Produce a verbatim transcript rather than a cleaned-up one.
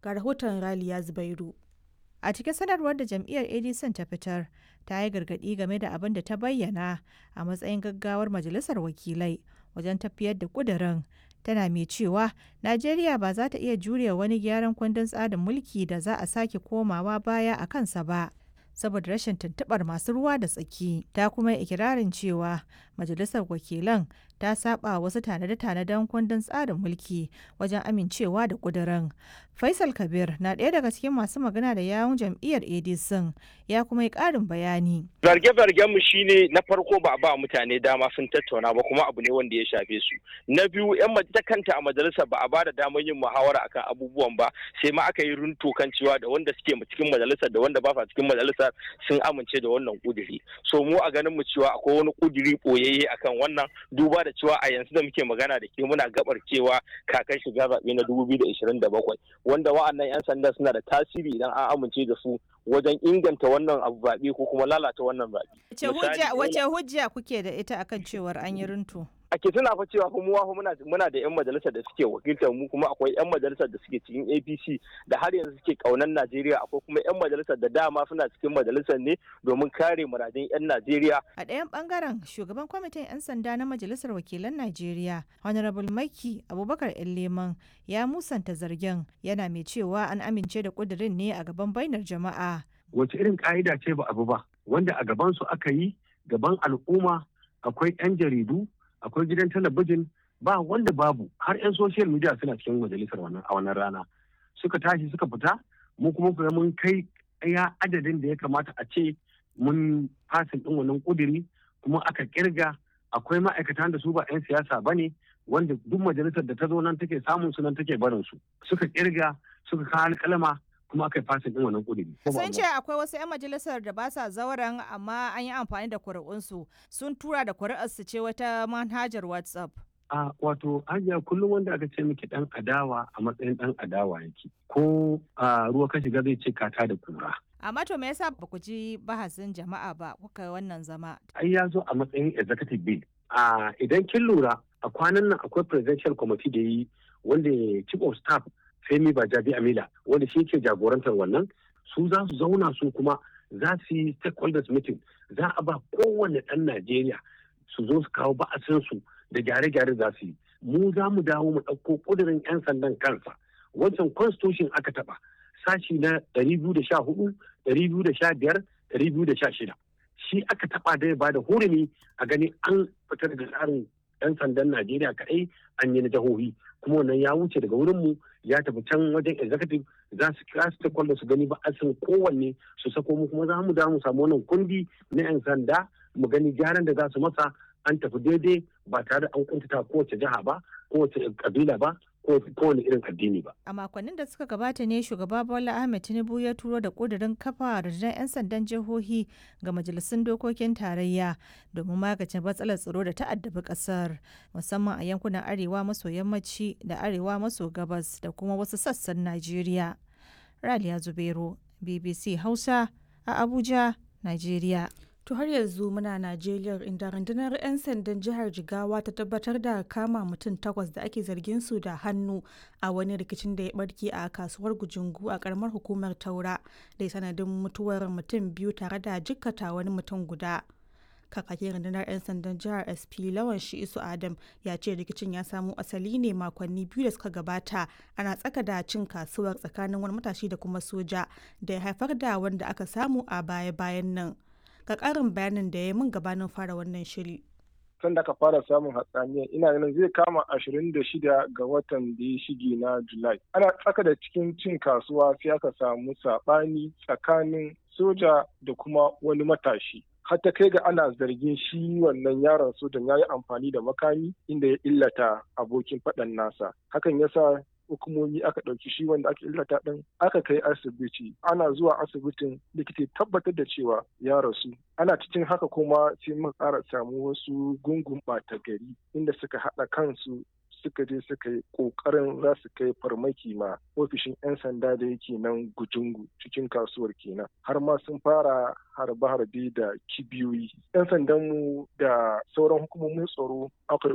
Ga rahoton Raliya Zubairu. A cikin sanarwar da jam'iyyar A D C ta fitar, ta yi gargaɗi game da abin da ta bayyana a matsayin gaggawar majalisar wakilai wajen tafiyar da ƙudurin. Tana mai cewa Najeriya ba za ta iya jure wani gyaran kundin tsarin mulki da za a sake komawa baya a kansa ba, saboda rashin tuntuɓar masu ruwa da tsaki. Ta kuma yi ikirarin cewa majalisar wakilan ta saba wasu tanade-tanaden kundin tsarin mulki wajen amincewa da ƙudurin. Faisal Kabir na ɗaya daga cikin masu magana da yawun jam'iyyar A D C, ya kuma yi ƙarin bayani. Zarge-zargen mu shine na farko ba a ba mutane dama sun tattauna ba, kuma abu ne wanda ya shafe su. Na biyu, yan majalisa kanta a majalisa ba a ba da damar yin muhawara akan abubuwan ba, sai ma aka yi runto kan cewa da wanda suke cikin majalisar da wanda ba sa cikin majalisar sun amince da wannan kuduri. So mu a ganin mu cewa akwai wani kuduri boyayye akan wannan, duba da cewa a yanzu da muke magana da ke muna gabar cewa kakan shiga zaɓe na dubu biyu da ishirin da bakwai, wanda wa'annan 'yan sanda suna da tasiri idan an amince da su wajen inganta wannan abu zaɓe ko kuma lalata wannan zaɓe. Wace hujja kuke da ita akan cewar an yi runtu? Ake tuna fa cewa kuma muna muna da 'yan majalisar da suke wakiltar mu, kuma akwai 'yan majalisar da suke cikin A P C da har yanzu suke kaunan Najeriya, akwai kuma 'yan majalisar da dama suna cikin majalisar ne domin kare muradun 'yan Najeriya. A ɗayan bangaren, shugaban kwamitin 'yan sanda na majalisar wakilan Najeriya, Honorable Maki Abubakar Leman, ya musanta zargen, yana mai cewa an amince da kudirin ne a gaban bainar jama'a. Wace irin ka'ida ce ba abu ba, wanda a gaban su aka yi, gaban al'umma, akwai 'yan jaridu, akwai gidan talabijin, ba wanda babu, har 'yan social media suna cikin majalisar wannan a wannan rana. Suka tashi suka fita, mu kuma kuma mun kai ya adadin da ya kamata a ce mun fasin din wannan kudiri, kuma aka kirga. Akwai ma'aikatan da su ba 'yan siyasa ba ne, wanda duk majalisar da ta zo nan take samun su nan take barin su. Suka kirga, suka kawo alƙalama, kuma aka yi fasin din wannan kudiri. Sun ce akwai wasu 'yan majalisar da ba sa zauren, amma an yi amfani da kuri'unsu, sun tura da kuri'arsu ce wata manhajar WhatsApp. A wato hajiya, kullum wanda aka ce miki dan adawa a matsayin dan adawa yake, ko a ruwa ka shiga zai ce kata da kura. Amma to me yasa ba ku ji bahasin jama'a ba kuka wannan zama? Ai ya zo a matsayin executive bill. A idan kin lura, a kwanan nan akwai presidential committee da yi wanda chief of staff Femi Bajabi Amila, wanda shi ke jagorantar wannan, su za su zauna su kuma za su yi stakeholders meeting, za a ba kowane ɗan Najeriya su zo su kawo ba'asinsu da gyare-gyare za su yi. Mu za mu dawo mu ɗauko ƙudurin 'yan sandan kansa. Wancan constitution aka taɓa, sashi na ɗari biyu da sha hudu, ɗari biyu da sha biyar, ɗari biyu da sha shida. Shi aka taɓa da ya ba da hurumi a gani an fitar da tsarin 'yan sandan Najeriya kaɗai, an yi na jihohi. Kuma wannan ya wuce daga wurinmu ya tafi can wajen executive, za su kira su takwallo su gani ba a san kowanne su sako mu, kuma za mu da mu samu wannan kundi na 'yan sanda mu gani gyaran da za su masa an tafi daidai ba tare da an kuntata kowace jiha ba, kowace kabila ba, kowane irin addini ba. A makonnin da suka gabata ne shugaba Bola Ahmed Tinubu ya turo da kudirin kafa rundunar 'yan sandan jihohi ga majalisun dokokin tarayya domin magance matsalar tsaro da ta'addabi kasar, musamman a yankunan arewa maso yammaci da arewa maso gabas da kuma wasu sassan Najeriya. Raliya Zubairu, B B C Hausa a Abuja, Najeriya. To har yanzu muna Najeriya, inda rundunar 'yan sandan jihar Jigawa ta tabbatar da kama mutum takwas da ake zargin su da hannu a wani rikicin da ya barke a kasuwar Gujungu a karamar hukumar Taura, da ya sanadin mutuwar mutum biyu tare da jikkata wani mutum guda. Kakakin rundunar 'yan sandan jihar S P Lawan Shi'isu Adam ya ce rikicin ya samo asali ne makonni biyu da suka gabata, ana tsaka da cin kasuwar tsakanin wani matashi da kuma soja, da ya haifar da wanda aka samu a baya-bayan nan. Ga ƙarin bayanin da ya min gabanin fara wannan shiri. Tun da aka fara samun hatsaniya, ina ganin zai kama ashirin da shida ga watan da ya shige na Julai. Ana tsaka da cikin cin kasuwa sai aka samu saɓani tsakanin soja da kuma wani matashi. Har ta kai ga ana zargin shi wannan yaron sojan ya yi amfani da makami inda ya illata abokin faɗan nasa. Hakan ya sa hukumomi aka ɗauki shi wanda aka illata ɗin aka kai asibiti. Ana zuwa asibitin likita tabbatar da cewa ya rasu. Ana cikin haka kuma sai muka ƙara samu wasu gungun ɓata gari inda suka haɗa kansu suka je suka yi ƙoƙarin za su kai farmaki ma ofishin 'yan sanda da yake nan Gujungu cikin kasuwar kenan. Har ma sun fara harbe-harbe da kibiyoyi. 'Yan sandanmu da sauran hukumomin tsaro aka